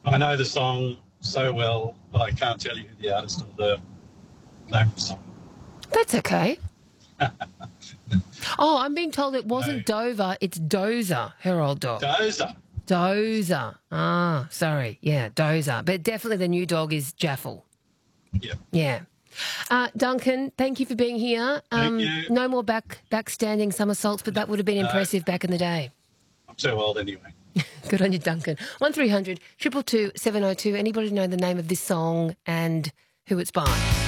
I know the song so well, but I can't tell you who the artist or the name of the song. That's okay. Oh, I'm being told it wasn't No. Dover, it's Dozer, her old dog. Dozer. Dozer. Ah, sorry. Yeah, Dozer. But definitely the new dog is Jaffel. Yeah. Yeah. Duncan, thank you for being here. Thank you. No more backstanding somersaults, but that would have been impressive back in the day. I'm too old anyway. Good on you, Duncan. 1300 222 702. Anybody know the name of this song and who it's by?